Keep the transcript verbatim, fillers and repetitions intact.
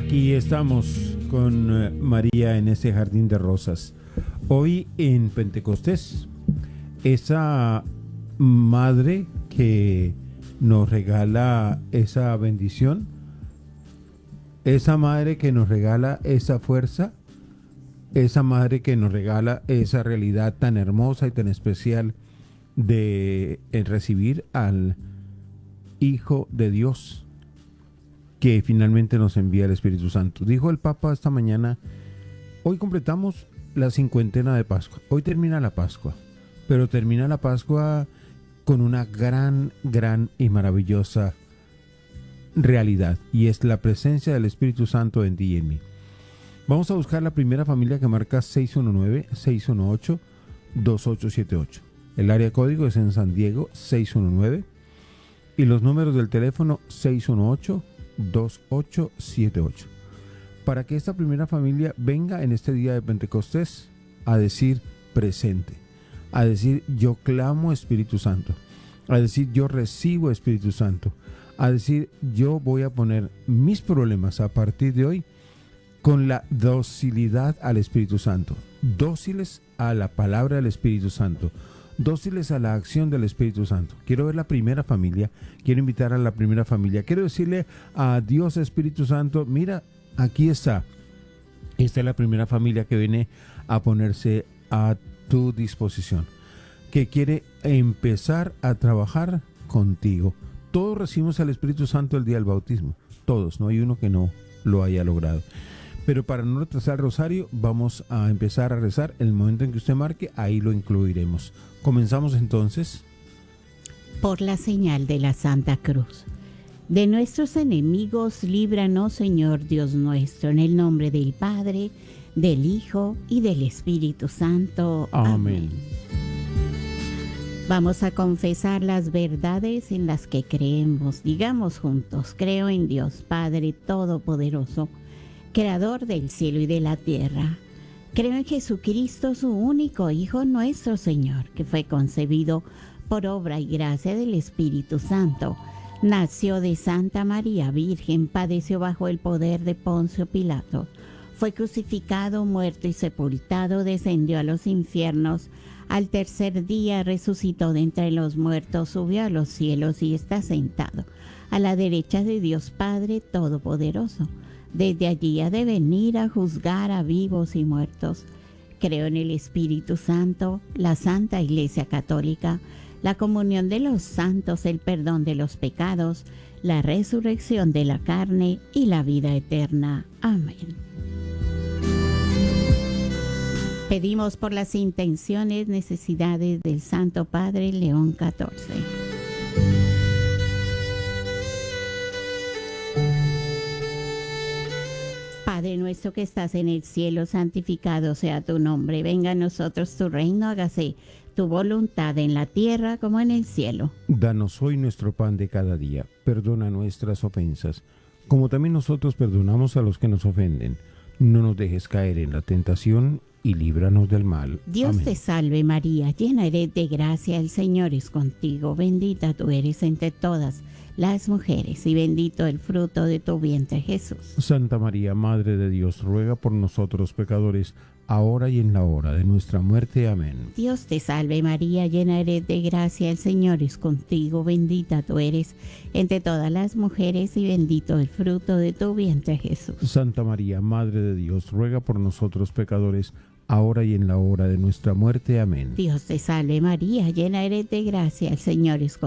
Aquí estamos con eh, María en este jardín de rosas. Hoy en Pentecostés, esa madre que nos regala esa bendición, esa madre que nos regala esa fuerza, esa madre que nos regala esa realidad tan hermosa y tan especial de eh, recibir al Hijo de Dios, que finalmente nos envía el Espíritu Santo. Dijo el Papa esta mañana: hoy completamos la cincuentena de Pascua. Hoy termina la Pascua, pero termina la Pascua con una gran, gran y maravillosa realidad, y es la presencia del Espíritu Santo en ti y en mí. Vamos a buscar la primera familia que marca seis uno nueve, seis uno ocho, dos ocho siete ocho. El área código es en San Diego, seis uno nueve, y los números del teléfono seis uno ocho, dos ocho siete ocho. Para que esta primera familia venga en este día de Pentecostés a decir presente, a decir yo clamo Espíritu Santo, a decir yo recibo Espíritu Santo, a decir yo voy a poner mis problemas a partir de hoy con la docilidad al Espíritu Santo, dóciles a la palabra del Espíritu Santo, dóciles a la acción del Espíritu Santo. Quiero ver la primera familia, quiero invitar a la primera familia, quiero decirle a Dios Espíritu Santo: mira, aquí está, esta es la primera familia que viene a ponerse a tu disposición, que quiere empezar a trabajar contigo. Todos recibimos al Espíritu Santo el día del bautismo, todos, no hay uno que no lo haya logrado. Pero para no retrasar el rosario, vamos a empezar a rezar. El momento en que usted marque, ahí lo incluiremos. Comenzamos entonces. Por la señal de la Santa Cruz. De nuestros enemigos, líbranos, Señor Dios nuestro, en el nombre del Padre, del Hijo y del Espíritu Santo. Amén. Amén. Vamos a confesar las verdades en las que creemos. Digamos juntos: creo en Dios, Padre Todopoderoso, Creador del cielo y de la tierra. Creo en Jesucristo, su único Hijo, nuestro Señor, que fue concebido por obra y gracia del Espíritu Santo. Nació de Santa María Virgen, padeció bajo el poder de Poncio Pilato. Fue crucificado, muerto y sepultado, descendió a los infiernos. Al tercer día resucitó de entre los muertos, subió a los cielos y está sentado a la derecha de Dios Padre Todopoderoso. Desde allí ha de venir a juzgar a vivos y muertos. Creo en el Espíritu Santo, la Santa Iglesia Católica, la comunión de los santos, el perdón de los pecados, la resurrección de la carne y la vida eterna. Amén. Pedimos por las intenciones, necesidades del Santo Padre León catorce. Padre nuestro que estás en el cielo, santificado sea tu nombre. Venga a nosotros tu reino, hágase tu voluntad en la tierra como en el cielo. Danos hoy nuestro pan de cada día. Perdona nuestras ofensas, como también nosotros perdonamos a los que nos ofenden. No nos dejes caer en la tentación y líbranos del mal. Dios Amén. te salve María, llena eres de gracia, el Señor es contigo. Bendita tú eres entre todas las mujeres, y bendito el fruto de tu vientre, Jesús. Santa María, Madre de Dios, ruega por nosotros pecadores, ahora y en la hora de nuestra muerte. Amén. Dios te salve María, llena eres de gracia, el Señor es contigo. Bendita tú eres entre todas las mujeres, y bendito el fruto de tu vientre, Jesús. Santa María, Madre de Dios, ruega por nosotros pecadores, ahora y en la hora de nuestra muerte. Amén. Dios te salve María, llena eres de gracia, el Señor es contigo.